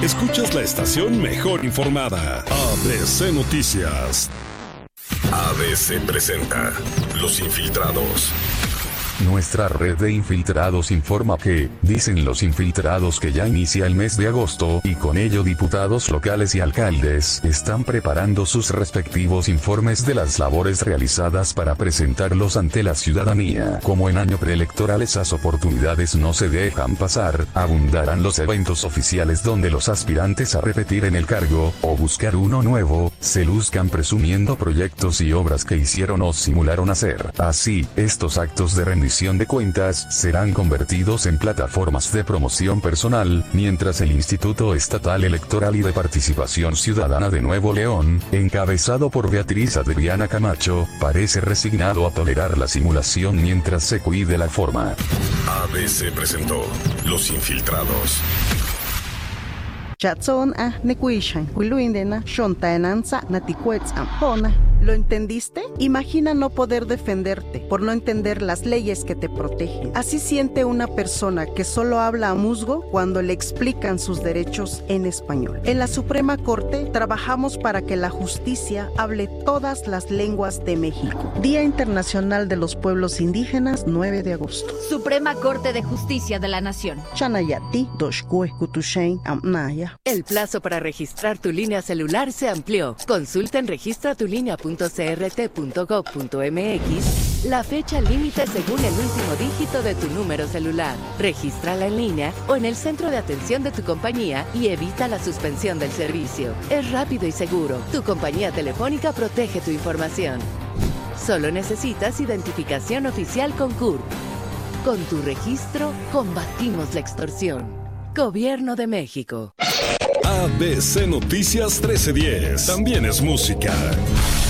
Escuchas la estación mejor informada, ABC Noticias. ABC presenta Los Infiltrados. Nuestra red de infiltrados informa que, dicen los infiltrados, que ya inicia el mes de agosto, y con ello diputados locales y alcaldes están preparando sus respectivos informes de las labores realizadas para presentarlos ante la ciudadanía. Como en año preelectoral esas oportunidades no se dejan pasar, abundarán los eventos oficiales donde los aspirantes a repetir en el cargo, o buscar uno nuevo, se luzcan presumiendo proyectos y obras que hicieron o simularon hacer. Así, estos actos de rendición de cuentas serán convertidos en plataformas de promoción personal, mientras el Instituto Estatal Electoral y de Participación Ciudadana de Nuevo León, encabezado por Beatriz Adriana Camacho, parece resignado a tolerar la simulación mientras se cuide la forma. ABC presentó Los Infiltrados. Chatson a Nekuishan, Wiluindena, Shontaenanza, Naticuetz Ampona. ¿Lo entendiste? Imagina no poder defenderte por no entender las leyes que te protegen. Así siente una persona que solo habla a musgo cuando le explican sus derechos en español. En la Suprema Corte trabajamos para que la justicia hable todas las lenguas de México. Día Internacional de los Pueblos Indígenas, 9 de agosto. Suprema Corte de Justicia de la Nación. Chanayati, Doshkue, Kutushain, Amnaya. El plazo para registrar tu línea celular se amplió. Consulta en registratulinea.crt.gov.mx la fecha límite según el último dígito de tu número celular. Regístrala en línea o en el centro de atención de tu compañía y evita la suspensión del servicio. Es rápido y seguro. Tu compañía telefónica protege tu información. Solo necesitas identificación oficial con CURP. Con tu registro, combatimos la extorsión. Gobierno de México. ABC Noticias 1310. También es música.